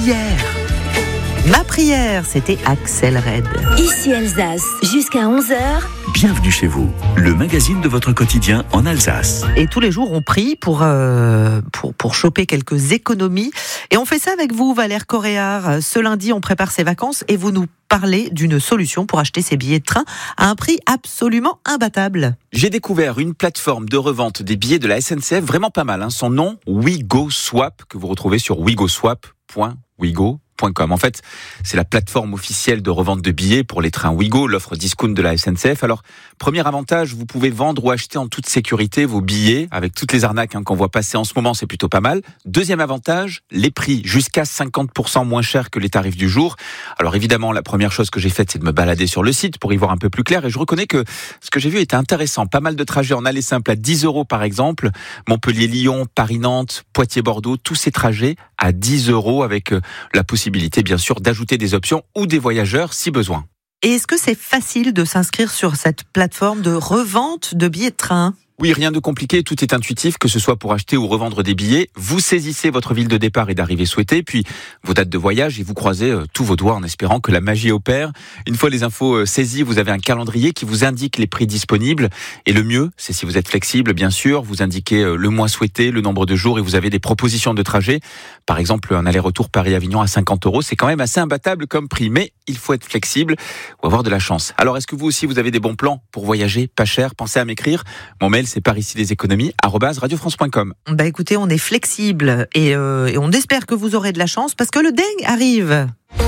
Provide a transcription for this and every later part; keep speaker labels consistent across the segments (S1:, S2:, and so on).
S1: prière. Ma prière, c'était Axel Red.
S2: Ici Alsace, jusqu'à 11h.
S3: Bienvenue chez vous, le magazine de votre quotidien en Alsace.
S1: Et tous les jours, on prie pour choper quelques économies. Et on fait ça avec vous, Valère Coréard. Ce lundi, on prépare ses vacances et vous nous parlez d'une solution pour acheter ses billets de train à un prix absolument imbattable.
S4: J'ai découvert une plateforme de revente des billets de la SNCF vraiment pas mal. Son nom, WeGoSwap, que vous retrouvez sur wegoswap.wigo.com. En fait, c'est la plateforme officielle de revente de billets pour les trains Ouigo, l'offre discount de la SNCF. Alors, premier avantage, vous pouvez vendre ou acheter en toute sécurité vos billets avec toutes les arnaques qu'on voit passer en ce moment, c'est plutôt pas mal. Deuxième avantage, les prix jusqu'à 50% moins chers que les tarifs du jour. Alors évidemment, la première chose que j'ai faite, c'est de me balader sur le site pour y voir un peu plus clair. Et je reconnais que ce que j'ai vu était intéressant. Pas mal de trajets en aller simple à 10 € par exemple. Montpellier-Lyon, Paris-Nantes, Poitiers-Bordeaux, tous ces trajets à 10 € avec la possibilité bien sûr d'ajouter des options ou des voyageurs si besoin.
S1: Et est-ce que c'est facile de s'inscrire sur cette plateforme de revente de billets de train ?
S4: Oui, rien de compliqué, tout est intuitif, que ce soit pour acheter ou revendre des billets. Vous saisissez votre ville de départ et d'arrivée souhaitée, puis vos dates de voyage et vous croisez tous vos doigts en espérant que la magie opère. Une fois les infos saisies, vous avez un calendrier qui vous indique les prix disponibles. Et le mieux, c'est si vous êtes flexible, bien sûr, vous indiquez le mois souhaité, le nombre de jours et vous avez des propositions de trajet. Par exemple, un aller-retour Paris-Avignon à 50 €, c'est quand même assez imbattable comme prix. Mais il faut être flexible ou avoir de la chance. Alors, est-ce que vous aussi, vous avez des bons plans pour voyager pas cher ? Pensez à m'écrire. Mon mail, c'est pariciedeséconomies@radiofrance.com.
S1: Écoutez, on est flexible et on espère que vous aurez de la chance parce que le dengue arrive.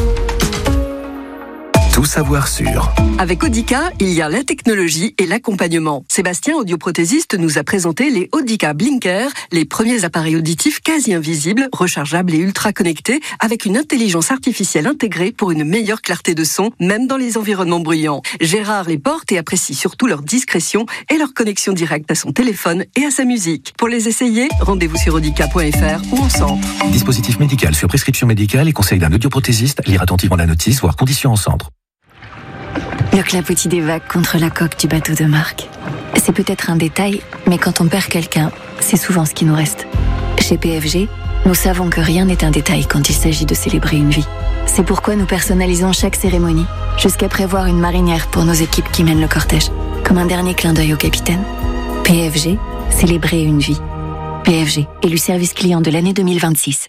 S3: Tout savoir sur.
S5: Avec Audica, il y a la technologie et l'accompagnement. Sébastien, audioprothésiste, nous a présenté les Audica Blinker, les premiers appareils auditifs quasi invisibles, rechargeables et ultra connectés, avec une intelligence artificielle intégrée pour une meilleure clarté de son, même dans les environnements bruyants. Gérard les porte et apprécie surtout leur discrétion et leur connexion directe à son téléphone et à sa musique. Pour les essayer, rendez-vous sur audica.fr ou en centre.
S3: Dispositif médical sur prescription médicale et conseil d'un audioprothésiste. Lire attentivement la notice, voire conditions en centre.
S6: Le clapotis des vagues contre la coque du bateau de Marc. C'est peut-être un détail, mais quand on perd quelqu'un, c'est souvent ce qui nous reste. Chez PFG, nous savons que rien n'est un détail quand il s'agit de célébrer une vie. C'est pourquoi nous personnalisons chaque cérémonie, jusqu'à prévoir une marinière pour nos équipes qui mènent le cortège, comme un dernier clin d'œil au capitaine. PFG, célébrer une vie. PFG, élu service client de l'année 2026.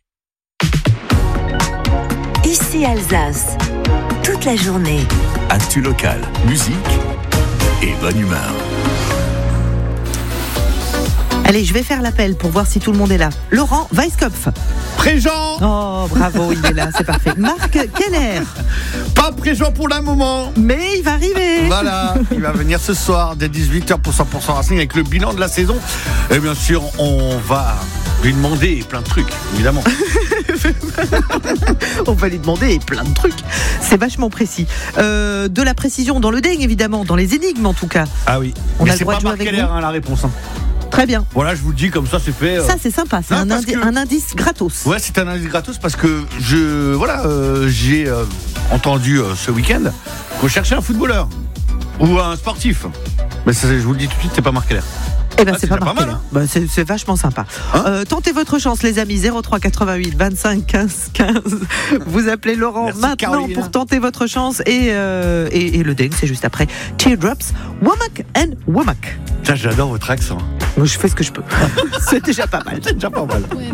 S2: Ici Alsace, toute la journée.
S3: Actu local, musique et bonne humeur.
S1: Allez, je vais faire l'appel pour voir si tout le monde est là. Laurent Weisskopf.
S7: Présent.
S1: Oh, bravo, il est là, c'est parfait. Marc Keller.
S7: Pas présent pour le moment.
S1: Mais il va arriver.
S7: Voilà, il va venir ce soir dès 18h pour 100% Racing avec le bilan de la saison. Et bien sûr, on va lui demander plein de trucs, évidemment.
S1: On va lui demander plein de trucs. C'est vachement précis. De la précision dans le dingue, évidemment, dans les énigmes en tout cas.
S7: Ah oui.
S1: On
S7: mais
S1: a le
S7: c'est
S1: droit
S7: pas
S1: de jouer
S7: Marc
S1: avec
S7: Keller,
S1: vous.
S7: La réponse.
S1: Très bien.
S7: Voilà, je vous le dis comme ça, c'est fait.
S1: Ça, c'est sympa. C'est un indice gratos.
S7: Ouais, c'est un indice gratos parce que j'ai entendu ce week-end qu'on cherchait un footballeur ou un sportif. Mais ça, je vous le dis tout de suite, c'est pas Marc Keller.
S1: Eh ben, c'est pas marqué.
S7: mal, hein.
S1: C'est vachement sympa. Tentez votre chance, les amis. 03 88 25 15 15. Vous appelez Laurent.
S7: Merci,
S1: maintenant
S7: Caroline.
S1: pour tenter votre chance. Et le dingue, c'est juste après. Teardrops, Womack and Womack.
S7: J'adore votre accent.
S1: Je fais ce que je peux. C'est déjà pas mal.
S7: C'est déjà pas mal.